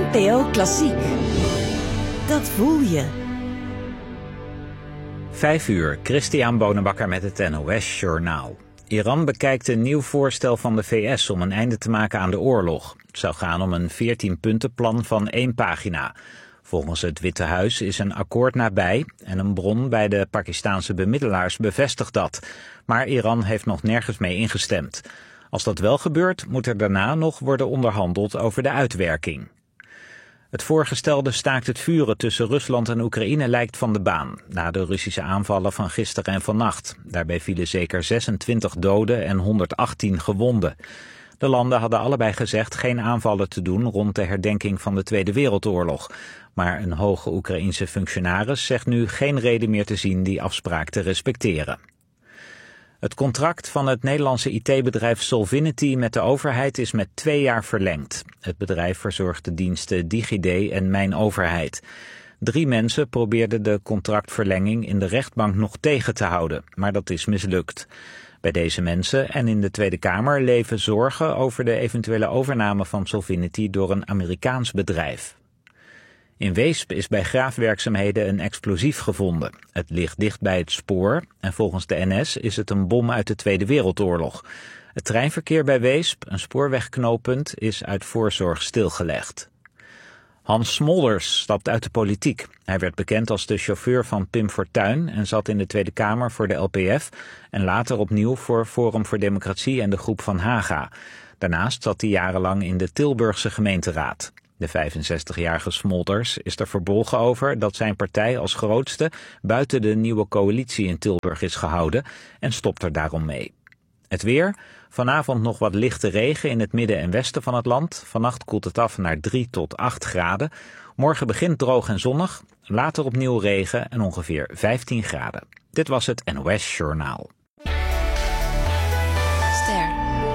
NPO Klassiek. Dat voel je. 5:00, Christian Bonenbakker met het NOS Journaal. Iran bekijkt een nieuw voorstel van de VS om een einde te maken aan de oorlog. Het zou gaan om een 14-puntenplan van 1 pagina. Volgens het Witte Huis is een akkoord nabij en een bron bij de Pakistaanse bemiddelaars bevestigt dat. Maar Iran heeft nog nergens mee ingestemd. Als dat wel gebeurt, moet er daarna nog worden onderhandeld over de uitwerking. Het voorgestelde staakt het vuren tussen Rusland en Oekraïne lijkt van de baan, na de Russische aanvallen van gisteren en vannacht. Daarbij vielen zeker 26 doden en 118 gewonden. De landen hadden allebei gezegd geen aanvallen te doen rond de herdenking van de Tweede Wereldoorlog. Maar een hoge Oekraïense functionaris zegt nu geen reden meer te zien die afspraak te respecteren. Het contract van het Nederlandse IT-bedrijf Solvinity met de overheid is met 2 jaar verlengd. Het bedrijf verzorgt de diensten DigiD en Mijn Overheid. 3 mensen probeerden de contractverlenging in de rechtbank nog tegen te houden, maar dat is mislukt. Bij deze mensen en in de Tweede Kamer leven zorgen over de eventuele overname van Solvinity door een Amerikaans bedrijf. In Weesp is bij graafwerkzaamheden een explosief gevonden. Het ligt dicht bij het spoor en volgens de NS is het een bom uit de Tweede Wereldoorlog. Het treinverkeer bij Weesp, een spoorwegknooppunt, is uit voorzorg stilgelegd. Hans Smolders stapt uit de politiek. Hij werd bekend als de chauffeur van Pim Fortuyn en zat in de Tweede Kamer voor de LPF en later opnieuw voor Forum voor Democratie en de Groep van Haga. Daarnaast zat hij jarenlang in de Tilburgse gemeenteraad. De 65-jarige Smolders is er verbolgen over dat zijn partij als grootste buiten de nieuwe coalitie in Tilburg is gehouden en stopt er daarom mee. Het weer. Vanavond nog wat lichte regen in het midden en westen van het land. Vannacht koelt het af naar 3 tot 8 graden. Morgen begint droog en zonnig. Later opnieuw regen en ongeveer 15 graden. Dit was het NOS Journaal. Ster.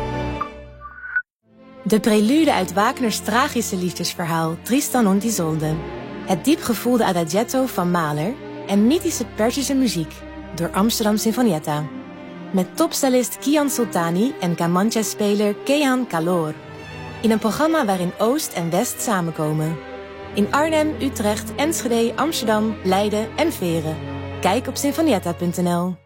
De prelude uit Wagner's tragische liefdesverhaal Tristan und Isolde. Het diepgevoelde adagietto van Mahler en mythische Perzische muziek door Amsterdam Sinfonietta. Met topstylist Kian Soltani en Kamancha-speler Kehan Kalor. In een programma waarin Oost en West samenkomen. In Arnhem, Utrecht, Enschede, Amsterdam, Leiden en Veren. Kijk op sinfonietta.nl.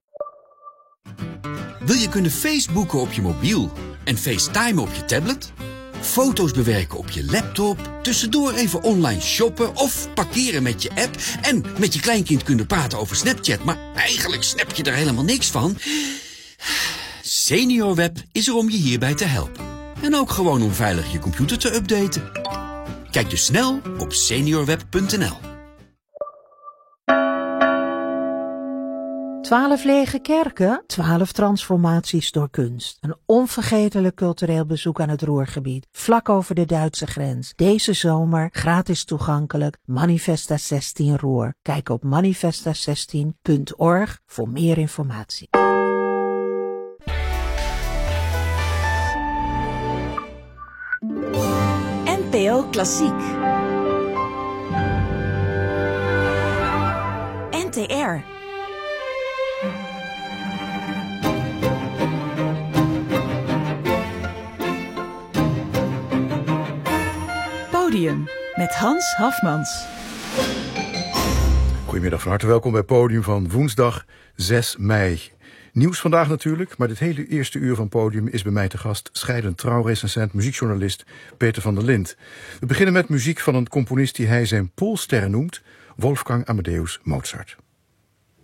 Wil je kunnen Facebooken op je mobiel en FaceTime op je tablet? Foto's bewerken op je laptop, tussendoor even online shoppen of parkeren met je app en met je kleinkind kunnen praten over Snapchat, maar eigenlijk snap je er helemaal niks van? SeniorWeb is er om je hierbij te helpen. En ook gewoon om veilig je computer te updaten. Kijk dus snel op seniorweb.nl. 12 lege kerken, 12 transformaties door kunst. Een onvergetelijk cultureel bezoek aan het Ruhrgebied, vlak over de Duitse grens. Deze zomer gratis toegankelijk, Manifesta 16 Ruhr. Kijk op manifesta16.org voor meer informatie. NPO Klassiek. NTR. Podium met Hans Hafmans. Goedemiddag, van harte welkom bij Podium van woensdag 6 mei. Nieuws vandaag natuurlijk, maar dit hele eerste uur van Podium is bij mij te gast scheidend trouwrecensent, muziekjournalist Peter van der Lint. We beginnen met muziek van een componist die hij zijn Poolster noemt, Wolfgang Amadeus Mozart.